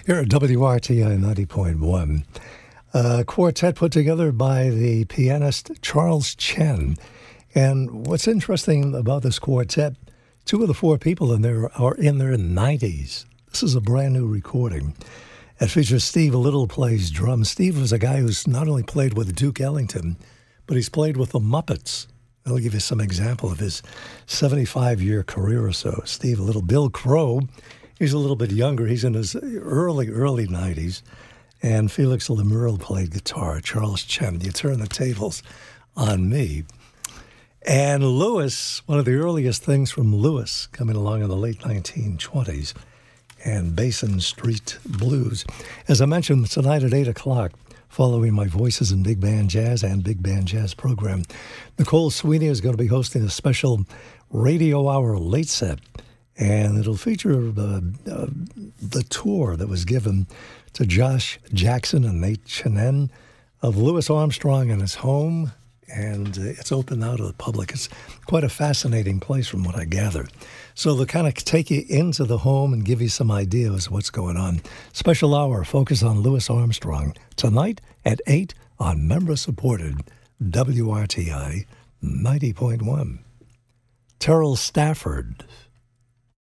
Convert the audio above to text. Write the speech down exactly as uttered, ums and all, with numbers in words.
Here at W R T I ninety point one. A quartet put together by the pianist Charles Chen. And what's interesting about this quartet, two of the four people in there are in their nineties. This is a brand new recording. It features Steve Little plays drums. Steve was a guy who's not only played with Duke Ellington, but he's played with the Muppets. I'll give you some example of his seventy-five-year career or so. Steve Little. Bill Crow, he's a little bit younger. He's in his early, early nineties. And Felix Lemuel played guitar. Charles Chen, you turn the tables on me. And Lewis, one of the earliest things from Lewis coming along in the late nineteen twenties, and Basin Street Blues. As I mentioned, tonight at eight o'clock, following my Voices in Big Band Jazz and Big Band Jazz program, Nicole Sweeney is going to be hosting a special Radio Hour late set, and it'll feature the, uh, the tour that was given to Josh Jackson and Nate Chinen of Louis Armstrong and his home, and it's open now to the public. It's quite a fascinating place from what I gathered. So they'll kind of take you into the home and give you some ideas of what's going on. Special hour, focus on Louis Armstrong, tonight at eight on member-supported W R T I ninety point one. Terrell Stafford